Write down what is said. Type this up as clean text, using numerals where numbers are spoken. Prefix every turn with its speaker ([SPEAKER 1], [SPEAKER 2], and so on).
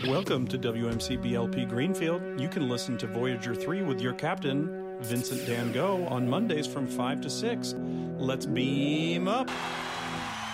[SPEAKER 1] Welcome to WMC BLP Greenfield. You can listen to Voyager 3 with your captain, Vincent Dan Go, on Mondays from 5 to 6. Let's beam up.